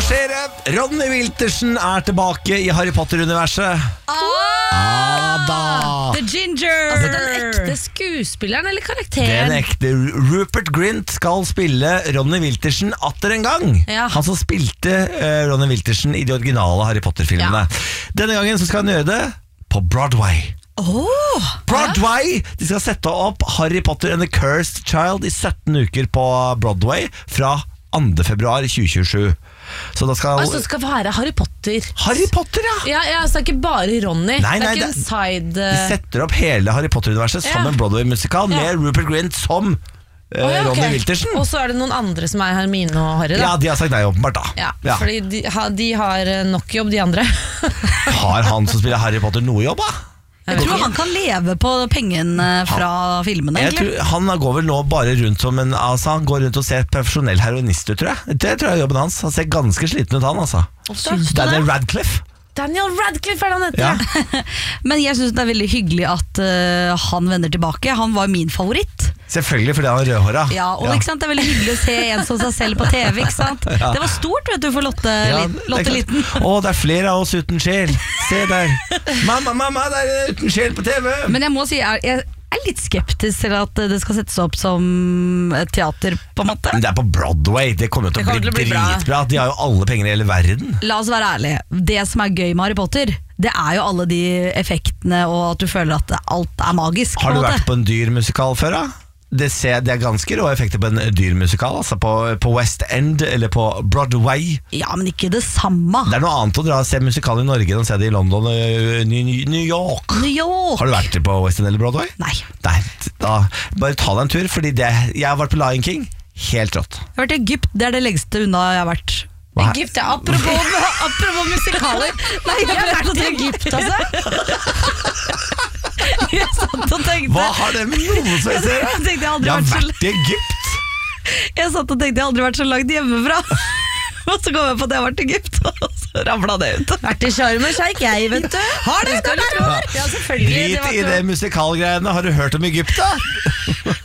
skjer det? Ronny Wiltersen tilbake i Harry Potter-universet. The Ginger. Altså den ekte skuespilleren eller karakteren? Den ekte Rupert Grint skal spille Ronny Wiltersen atter en gang. Ja. Han som spilte Ronny Wiltersen i de originale Harry Potter-filmene. Denne gangen så skal han gjøre det på Broadway. Broadway! De skal sette opp Harry Potter and the Cursed Child i 17 uker på Broadway fra 2. februar 2027. Så da skal Altså det skal være Harry Potter. Harry Potter, ja! Ja, så det er ikke bare Ronny. Nei, det er ikke en side De setter opp hele Harry Potter-universet som en Broadway-musikal med Rupert Grint som Ronny Wiltersen. Og så er det noen andre som er Hermine og Harry da. Ja, de har sagt nei åpenbart da. Ja. Fordi de har nok jobb, de andre. Har han som spiller Harry Potter noe jobb da? Jeg tror han kan leve på pengene fra filmene egentlig. Han går vel nå bare rundt som han går rundt og ser profesjonell heroinist ut, tror jeg. Det tror jeg er jobben hans. Han ser ganske sliten ut, han altså. Daniel Radcliffe. Daniel Radcliffe er det han heter. Men jeg synes det er veldig hyggelig at han vender tilbake. Han var min favoritt. Selvfølgelig, fordi han er rødhåra. Ja, og ikke sant? Det er veldig hyggelig å se en som seg selv på TV, ikke sant? Det var stort, vet du, for Lotte Liten. Det er flere av oss uten sjel. Se der. Mamma, det er uten sjel på TV. Men jeg må si, jeg er litt skeptisk til at det skal settes opp som et teater, på en måte. Men det er på Broadway, det kommer til å bli dritbra. De har jo alle penger i hele verden. La oss være ærlige. Det som er gøy med Harry Potter, det er jo alle de effektene, og at du føler at alt er magisk. Har du vært på en dyrmusikal før da? Det er ganske rå effekter på en dyrmusikal, altså på West End eller på Broadway. Ja, men ikke det samme. Det er noe annet å dra og se musikal i Norge enn å se det i London og New York. Har du vært på West End eller Broadway? Nei. Da bare ta deg en tur, fordi jeg har vært på Lion King. Helt rått. Jeg har vært i Egypt, det er det lengste unna jeg har vært. Egypt, apropos musikaler. Nei, jeg har vært i Egypt, altså. Jeg satt og tenkte, hva har det med noe som jeg ser? Jeg har vært i Egypt. Jeg satt og tenkte jeg har aldri vært så langt hjemmefra. Og så kom jeg på at jeg har vært i Egypt, og så ramlet det ut. Vært i Sharm el Sheikh, jeg vet du. Har det? Ja, selvfølgelig. Drit i det musikalgreiene. Har du hørt om Egypt da?